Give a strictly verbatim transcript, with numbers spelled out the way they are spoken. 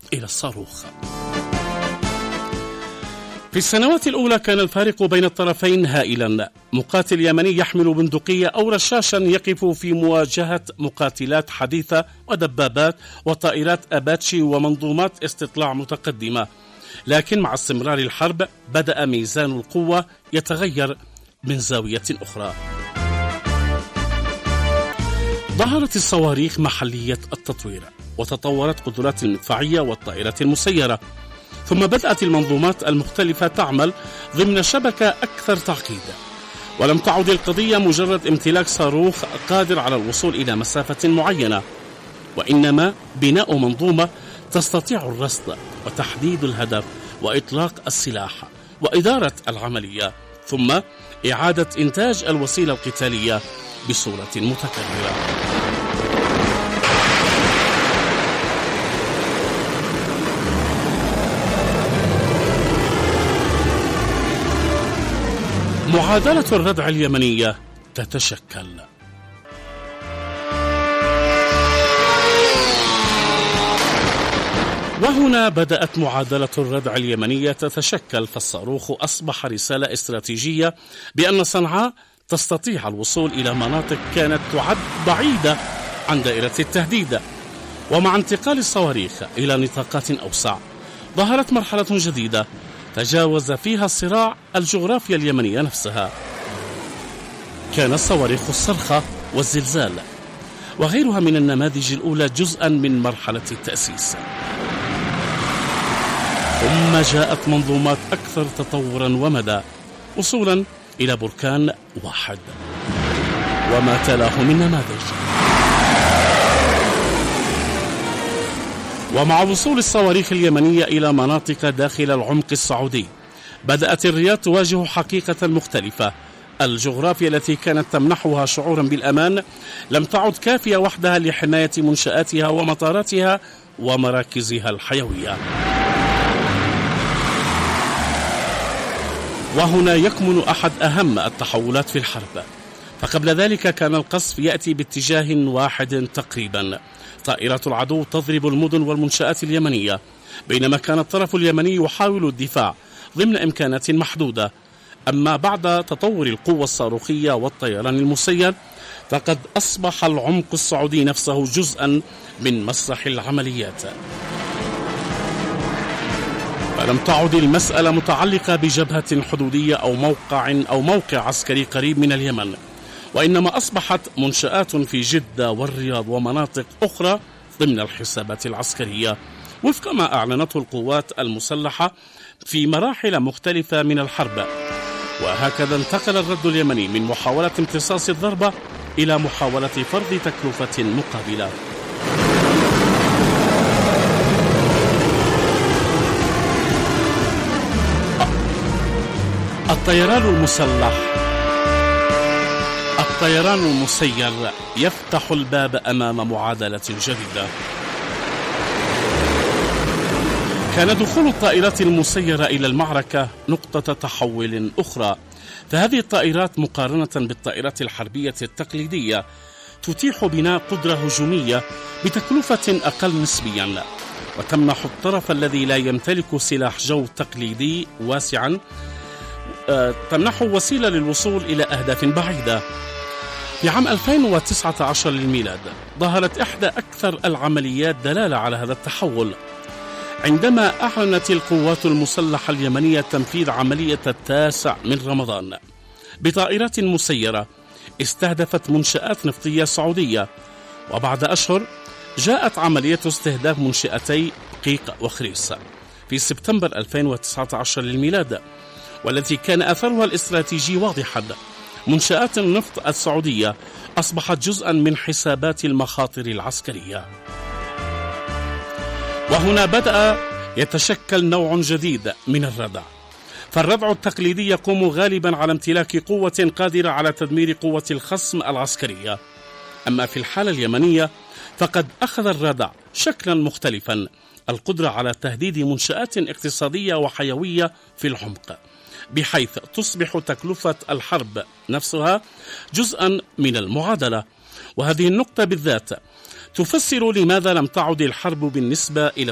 إلى الصاروخ. في السنوات الأولى كان الفارق بين الطرفين هائلا، مقاتل يمني يحمل بندقية أو رشاشا يقف في مواجهة مقاتلات حديثة ودبابات وطائرات أباتشي ومنظومات استطلاع متقدمة. لكن مع استمرار الحرب بدأ ميزان القوة يتغير من زاوية أخرى. ظهرت الصواريخ محلية التطوير، وتطورت قدرات المدفعية والطائرات المسيرة، ثم بدأت المنظومات المختلفة تعمل ضمن شبكة أكثر تعقيدا، ولم تعد القضية مجرد امتلاك صاروخ قادر على الوصول إلى مسافة معينة، وإنما بناء منظومة تستطيع الرصد وتحديد الهدف وإطلاق السلاح وإدارة العملية، ثم إعادة إنتاج الوسيلة القتالية بصورة متكررة. معادلة الردع اليمنية تتشكل. وهنا بدأت معادلة الردع اليمنية تتشكل، فالصاروخ أصبح رسالة استراتيجية بأن صنعاء تستطيع الوصول إلى مناطق كانت تعد بعيدة عن دائرة التهديد. ومع انتقال الصواريخ إلى نطاقات أوسع ظهرت مرحلة جديدة تجاوز فيها الصراع الجغرافيا اليمنية نفسها. كان الصواريخ الصرخة والزلزال وغيرها من النماذج الأولى جزءا من مرحلة التأسيس، ثم جاءت منظومات أكثر تطورا ومدى وصولا إلى بركان واحد وما تلاه من نماذج. ومع وصول الصواريخ اليمنية إلى مناطق داخل العمق السعودي بدأت الرياض تواجه حقيقة مختلفة. الجغرافيا التي كانت تمنحها شعورا بالأمان لم تعد كافية وحدها لحماية منشآتها ومطاراتها ومراكزها الحيوية. وهنا يكمن أحد أهم التحولات في الحرب، فقبل ذلك كان القصف يأتي باتجاه واحد تقريبا، طائرات العدو تضرب المدن والمنشآت اليمنية، بينما كان الطرف اليمني يحاول الدفاع ضمن إمكانات محدودة. أما بعد تطور القوة الصاروخية والطيران المسير فقد أصبح العمق السعودي نفسه جزءا من مسرح العمليات، فلم تعد المسألة متعلقة بجبهة حدودية أو موقع أو موقع عسكري قريب من اليمن، وإنما أصبحت منشآت في جدة والرياض ومناطق أخرى ضمن الحسابات العسكرية وفق ما أعلنته القوات المسلحة في مراحل مختلفة من الحرب. وهكذا انتقل الرد اليمني من محاولة امتصاص الضربة إلى محاولة فرض تكلفة مقابلة. الطيران المسلح الطيران المسير يفتح الباب أمام معادلة جديدة. كان دخول الطائرات المسيرة إلى المعركة نقطة تحول أخرى، فهذه الطائرات مقارنة بالطائرات الحربية التقليدية تتيح بناء قدرة هجومية بتكلفة أقل نسبيا، وتمنح الطرف الذي لا يمتلك سلاح جو تقليدي واسعا تمنحه وسيلة للوصول إلى أهداف بعيدة. في عام ألفين وتسعة عشر للميلاد ظهرت إحدى أكثر العمليات دلالة على هذا التحول، عندما أعلنت القوات المسلحة اليمنية تنفيذ عملية التاسع من رمضان بطائرات مسيرة استهدفت منشآت نفطية سعودية. وبعد أشهر جاءت عملية استهداف منشأتي قيق وخريس في سبتمبر ألفين وتسعة عشر للميلاد، والتي كان أثرها الاستراتيجي واضحا. منشآت النفط السعودية أصبحت جزءا من حسابات المخاطر العسكرية. وهنا بدأ يتشكل نوع جديد من الردع، فالردع التقليدي يقوم غالبا على امتلاك قوة قادرة على تدمير قوة الخصم العسكرية. أما في الحالة اليمنية فقد أخذ الردع شكلا مختلفا، القدرة على تهديد منشآت اقتصادية وحيوية في العمق، بحيث تصبح تكلفة الحرب نفسها جزءا من المعادلة. وهذه النقطة بالذات تفسر لماذا لم تعد الحرب بالنسبة إلى